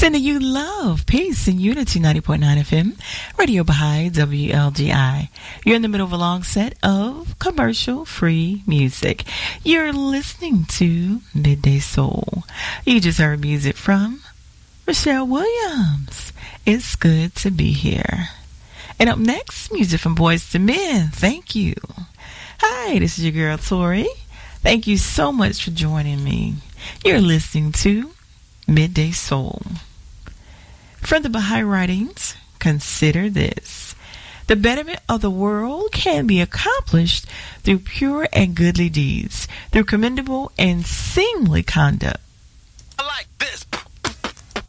Sending you love, peace, and unity. 90.9 FM, Radio Baha'i, WLGI. You're in the middle of a long set of commercial-free music. You're listening to Midday Soul. You just heard music from Rochelle Williams. It's good to be here. And up next, music from Boyz II Men. Thank you. Hi, this is your girl, Tori. Thank you so much for joining me. You're listening to Midday Soul. From the Baha'i Writings, consider this. The betterment of the world can be accomplished through pure and goodly deeds, through commendable and seemly conduct. I like this.